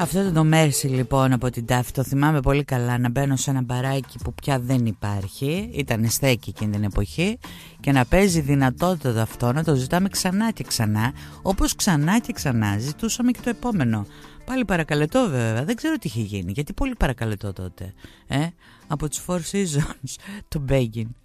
Αυτό το Μέρσι λοιπόν από την Τάφη το θυμάμαι πολύ καλά, να μπαίνω σε ένα μπαράκι που πια δεν υπάρχει, ήταν στέκι εκείνη την εποχή, και να παίζει δυνατότητα αυτό, να το ζητάμε ξανά και ξανά, όπως ξανά και ξανά ζητούσαμε και το επόμενο. Πάλι παρακαλετό βέβαια, δεν ξέρω τι είχε γίνει, γιατί πολύ παρακαλετό τότε, από τους Four Seasons, το Begging.